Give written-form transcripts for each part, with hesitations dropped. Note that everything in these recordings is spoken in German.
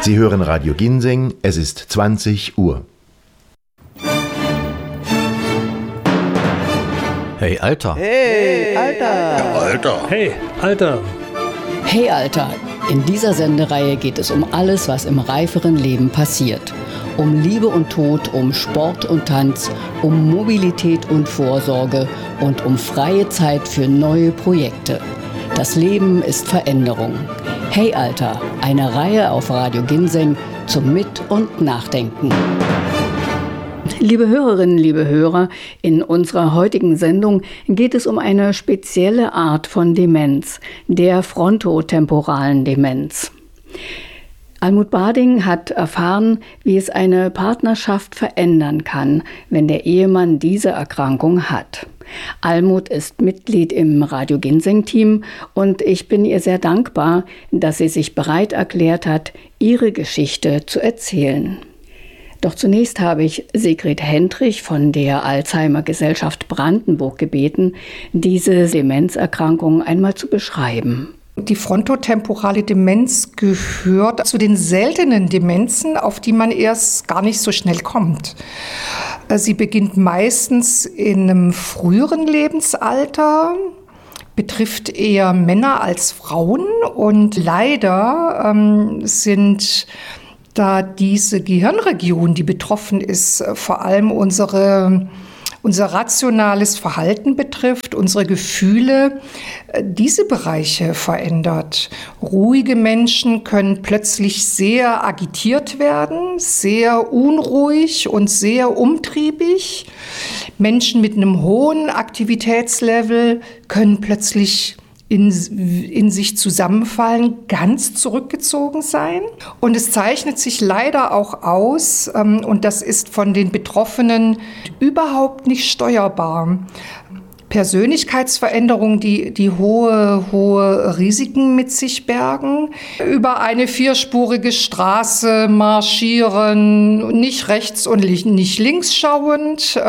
Sie hören Radio Ginseng, es ist 20 Uhr. Hey Alter! Hey Alter! Ja, Alter! Hey Alter! Hey Alter! In dieser Sendereihe geht es um alles, was im reiferen Leben passiert. Um Liebe und Tod, um Sport und Tanz, um Mobilität und Vorsorge und um freie Zeit für neue Projekte. Das Leben ist Veränderung. Hey Alter, eine Reihe auf Radio Ginseng zum Mit- und Nachdenken. Liebe Hörerinnen, liebe Hörer, in unserer heutigen Sendung geht es um eine spezielle Art von Demenz, der frontotemporalen Demenz. Almut Bading hat erfahren, wie es eine Partnerschaft verändern kann, wenn der Ehemann diese Erkrankung hat. Almut ist Mitglied im Radio Ginseng-Team und ich bin ihr sehr dankbar, dass sie sich bereit erklärt hat, ihre Geschichte zu erzählen. Doch zunächst habe ich Sigrid Hendrich von der Alzheimer-Gesellschaft Brandenburg gebeten, diese Demenzerkrankung einmal zu beschreiben. Die frontotemporale Demenz gehört zu den seltenen Demenzen, auf die man erst gar nicht so schnell kommt. Sie beginnt meistens in einem früheren Lebensalter, betrifft eher Männer als Frauen und leider sind da diese Gehirnregion, die betroffen ist, vor allem unser rationales Verhalten betrifft, unsere Gefühle, diese Bereiche verändert. Ruhige Menschen können plötzlich sehr agitiert werden, sehr unruhig und sehr umtriebig. Menschen mit einem hohen Aktivitätslevel können plötzlich in sich zusammenfallen, ganz zurückgezogen sein. Und es zeichnet sich leider auch aus, und das ist von den Betroffenen überhaupt nicht steuerbar. Persönlichkeitsveränderungen, die hohe Risiken mit sich bergen. Über eine 4-spurige Straße marschieren, nicht rechts und nicht links schauend.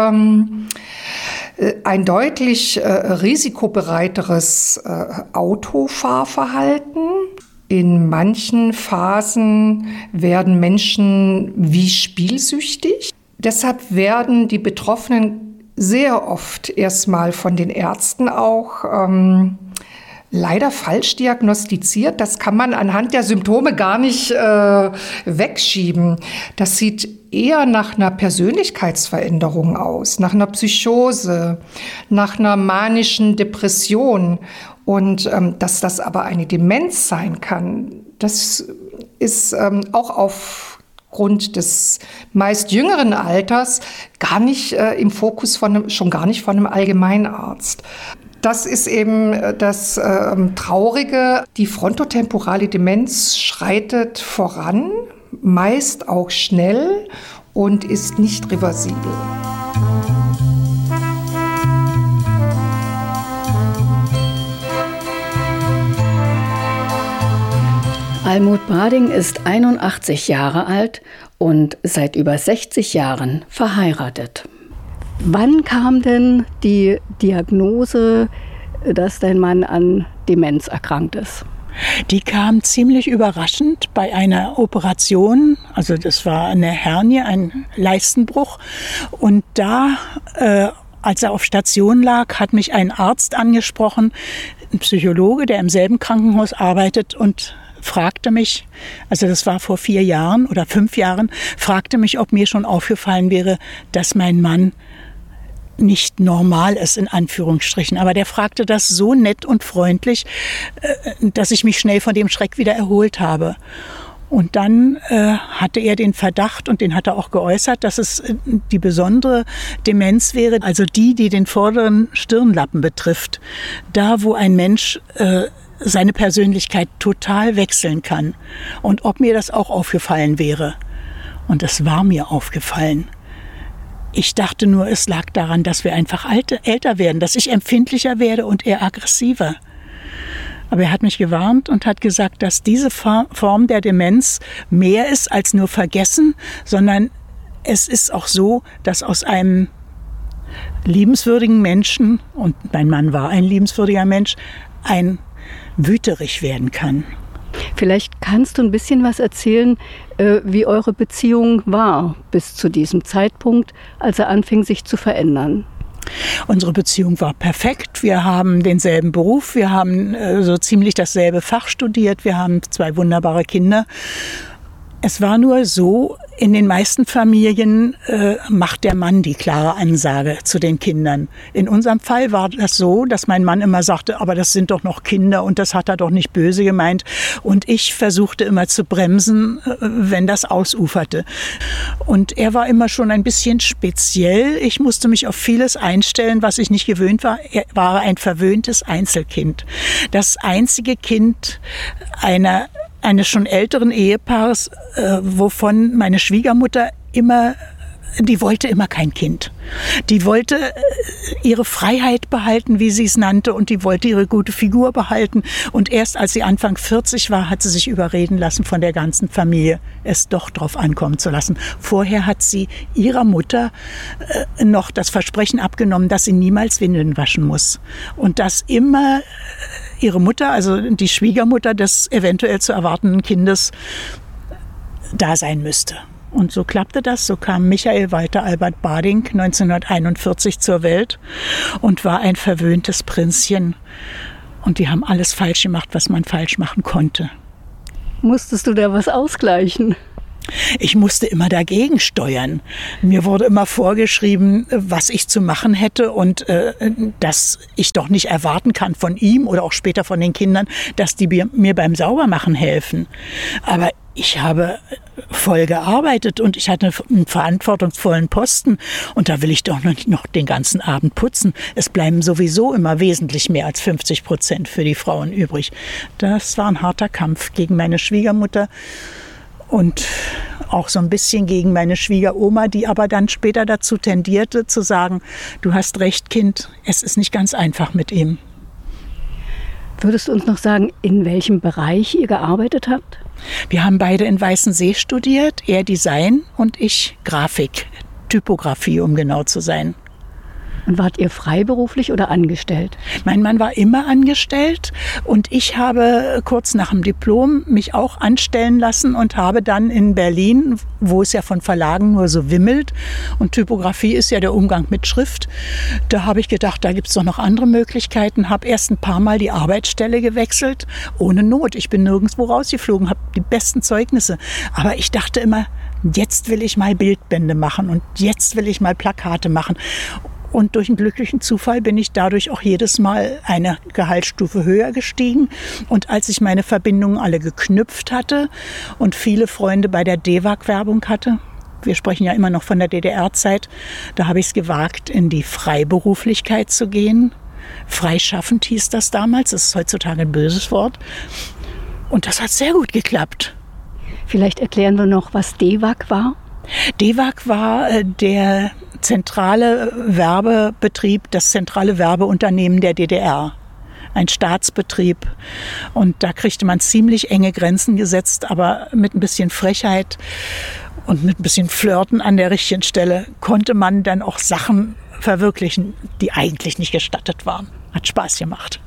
Ein deutlich risikobereiteres Autofahrverhalten. In manchen Phasen werden Menschen wie spielsüchtig. Deshalb werden die Betroffenen sehr oft erstmal von den Ärzten auch leider falsch diagnostiziert. Das kann man anhand der Symptome gar nicht wegschieben. Das sieht eher nach einer Persönlichkeitsveränderung aus, nach einer Psychose, nach einer manischen Depression. Und dass das aber eine Demenz sein kann, das ist auch aufgrund des meist jüngeren Alters gar nicht im Fokus schon gar nicht von einem Allgemeinarzt. Das ist eben das Traurige. Die frontotemporale Demenz schreitet voran, meist auch schnell und ist nicht reversibel. Almut Bading ist 81 Jahre alt und seit über 60 Jahren verheiratet. Wann kam denn die Diagnose, dass dein Mann an Demenz erkrankt ist? Die kam ziemlich überraschend bei einer Operation. Also das war eine Hernie, ein Leistenbruch. Und da, als er auf Station lag, hat mich ein Arzt angesprochen, ein Psychologe, der im selben Krankenhaus arbeitet und fragte mich, also das war vor 4 Jahren oder 5 Jahren, fragte mich, ob mir schon aufgefallen wäre, dass mein Mann nicht normal ist, in Anführungsstrichen. Aber der fragte das so nett und freundlich, dass ich mich schnell von dem Schreck wieder erholt habe. Und dann hatte er den Verdacht, und den hat er auch geäußert, dass es die besondere Demenz wäre, also die den vorderen Stirnlappen betrifft. Da, wo ein Mensch seine Persönlichkeit total wechseln kann. Und ob mir das auch aufgefallen wäre. Und es war mir aufgefallen. Ich dachte nur, es lag daran, dass wir einfach älter werden, dass ich empfindlicher werde und er aggressiver. Aber er hat mich gewarnt und hat gesagt, dass diese Form der Demenz mehr ist als nur Vergessen, sondern es ist auch so, dass aus einem liebenswürdigen Menschen, und mein Mann war ein liebenswürdiger Mensch, ein Wüterich werden kann. Vielleicht kannst du ein bisschen was erzählen, wie eure Beziehung war bis zu diesem Zeitpunkt, als er anfing, sich zu verändern. Unsere Beziehung war perfekt. Wir haben denselben Beruf, wir haben so ziemlich dasselbe Fach studiert, wir haben 2 wunderbare Kinder. Es war nur so, in den meisten Familien macht der Mann die klare Ansage zu den Kindern. In unserem Fall war das so, dass mein Mann immer sagte, aber das sind doch noch Kinder und das hat er doch nicht böse gemeint. Und ich versuchte immer zu bremsen, wenn das ausuferte. Und er war immer schon ein bisschen speziell. Ich musste mich auf vieles einstellen, was ich nicht gewöhnt war. Er war ein verwöhntes Einzelkind. Das einzige Kind eines schon älteren Ehepaares, wovon meine Schwiegermutter die wollte immer kein Kind. Die wollte ihre Freiheit behalten, wie sie es nannte, und die wollte ihre gute Figur behalten. Und erst als sie Anfang 40 war, hat sie sich überreden lassen von der ganzen Familie, es doch drauf ankommen zu lassen. Vorher hat sie ihrer Mutter noch das Versprechen abgenommen, dass sie niemals Windeln waschen muss. Und dass immer ihre Mutter, also die Schwiegermutter des eventuell zu erwartenden Kindes, da sein müsste. Und so klappte das. So kam Michael Walter Albert Bading 1941 zur Welt und war ein verwöhntes Prinzchen. Und die haben alles falsch gemacht, was man falsch machen konnte. Musstest du da was ausgleichen? Ich musste immer dagegen steuern. Mir wurde immer vorgeschrieben, was ich zu machen hätte und dass ich doch nicht erwarten kann von ihm oder auch später von den Kindern, dass die mir beim Saubermachen helfen. Aber ich habe voll gearbeitet und ich hatte einen verantwortungsvollen Posten und da will ich doch noch den ganzen Abend putzen. Es bleiben sowieso immer wesentlich mehr als 50% für die Frauen übrig. Das war ein harter Kampf gegen meine Schwiegermutter. Und auch so ein bisschen gegen meine Schwiegeroma, die aber dann später dazu tendierte zu sagen, du hast recht, Kind, es ist nicht ganz einfach mit ihm. Würdest du uns noch sagen, in welchem Bereich ihr gearbeitet habt? Wir haben beide in Weißensee studiert, er Design und ich Grafik, Typografie, um genau zu sein. Und wart ihr freiberuflich oder angestellt? Mein Mann war immer angestellt und ich habe kurz nach dem Diplom mich auch anstellen lassen und habe dann in Berlin, wo es ja von Verlagen nur so wimmelt und Typografie ist ja der Umgang mit Schrift, da habe ich gedacht, da gibt es doch noch andere Möglichkeiten, habe erst ein paar Mal die Arbeitsstelle gewechselt, ohne Not. Ich bin nirgendwo rausgeflogen, habe die besten Zeugnisse, aber ich dachte immer, jetzt will ich mal Bildbände machen und jetzt will ich mal Plakate machen. Und durch einen glücklichen Zufall bin ich dadurch auch jedes Mal eine Gehaltsstufe höher gestiegen. Und als ich meine Verbindungen alle geknüpft hatte und viele Freunde bei der DEWAG-Werbung hatte, wir sprechen ja immer noch von der DDR-Zeit, da habe ich es gewagt, in die Freiberuflichkeit zu gehen. Freischaffend hieß das damals, das ist heutzutage ein böses Wort. Und das hat sehr gut geklappt. Vielleicht erklären wir noch, was DEWAG war? DEWAG war der zentrale Werbebetrieb, das zentrale Werbeunternehmen der DDR. Ein Staatsbetrieb. Und da kriegte man ziemlich enge Grenzen gesetzt, aber mit ein bisschen Frechheit und mit ein bisschen Flirten an der richtigen Stelle konnte man dann auch Sachen verwirklichen, die eigentlich nicht gestattet waren. Hat Spaß gemacht.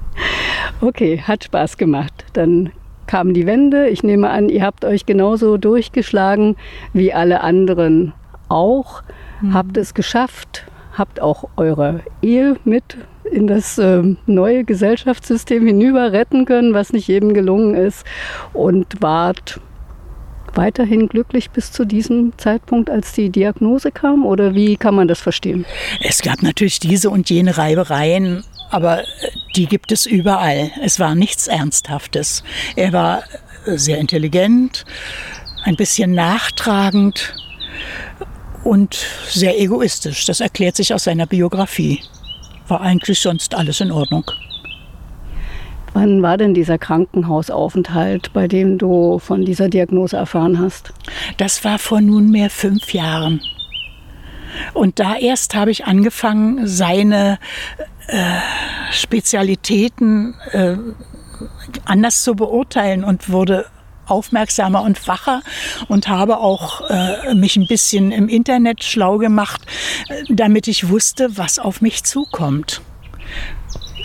Okay, hat Spaß gemacht. Dann kam die Wende. Ich nehme an, ihr habt euch genauso durchgeschlagen wie alle anderen auch. Habt es geschafft, habt auch eure Ehe mit in das neue Gesellschaftssystem hinüber retten können, was nicht jedem gelungen ist, und wart weiterhin glücklich bis zu diesem Zeitpunkt, als die Diagnose kam? Oder wie kann man das verstehen? Es gab natürlich diese und jene Reibereien, aber die gibt es überall. Es war nichts Ernsthaftes. Er war sehr intelligent, ein bisschen nachtragend und sehr egoistisch. Das erklärt sich aus seiner Biografie. War eigentlich sonst alles in Ordnung. Wann war denn dieser Krankenhausaufenthalt, bei dem du von dieser Diagnose erfahren hast? Das war vor nunmehr 5 Jahren. Und da erst habe ich angefangen, seine Spezialitäten anders zu beurteilen und wurde aufmerksamer und wacher und habe auch mich ein bisschen im Internet schlau gemacht, damit ich wusste, was auf mich zukommt.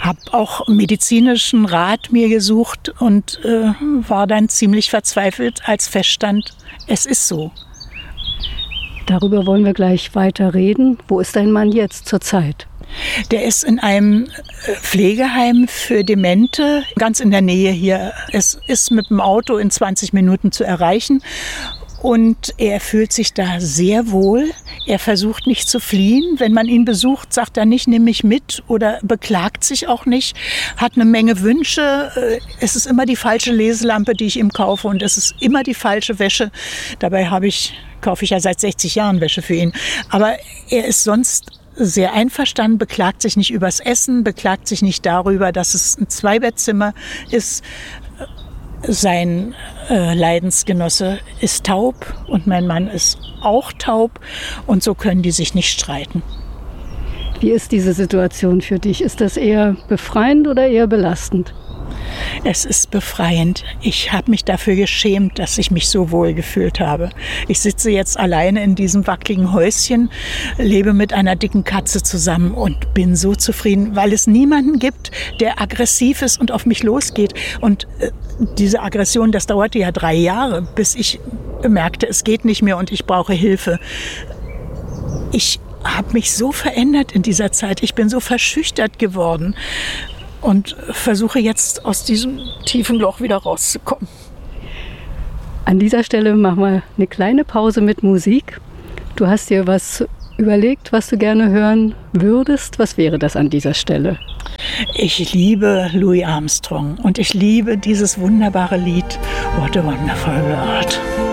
habe auch medizinischen Rat mir gesucht und war dann ziemlich verzweifelt, als feststand, es ist so. Darüber wollen wir gleich weiter reden. Wo ist dein Mann jetzt zurzeit? Der ist in einem Pflegeheim für Demente, ganz in der Nähe hier. Es ist mit dem Auto in 20 Minuten zu erreichen. Und er fühlt sich da sehr wohl. Er versucht nicht zu fliehen. Wenn man ihn besucht, sagt er nicht, nimm mich mit oder beklagt sich auch nicht. Hat eine Menge Wünsche. Es ist immer die falsche Leselampe, die ich ihm kaufe und es ist immer die falsche Wäsche. Dabei kaufe ich ja seit 60 Jahren Wäsche für ihn. Aber er ist sonst sehr einverstanden, beklagt sich nicht übers Essen, beklagt sich nicht darüber, dass es ein Zweibettzimmer ist. Sein Leidensgenosse ist taub und mein Mann ist auch taub und so können die sich nicht streiten. Wie ist diese Situation für dich? Ist das eher befreiend oder eher belastend? Es ist befreiend. Ich habe mich dafür geschämt, dass ich mich so wohl gefühlt habe. Ich sitze jetzt alleine in diesem wackeligen Häuschen, lebe mit einer dicken Katze zusammen und bin so zufrieden, weil es niemanden gibt, der aggressiv ist und auf mich losgeht. Und diese Aggression, das dauerte ja 3 Jahre, bis ich merkte, es geht nicht mehr und ich brauche Hilfe. Ich habe mich so verändert in dieser Zeit. Ich bin so verschüchtert geworden. Und versuche jetzt aus diesem tiefen Loch wieder rauszukommen. An dieser Stelle machen wir eine kleine Pause mit Musik. Du hast dir was überlegt, was du gerne hören würdest. Was wäre das an dieser Stelle? Ich liebe Louis Armstrong und ich liebe dieses wunderbare Lied What a Wonderful World.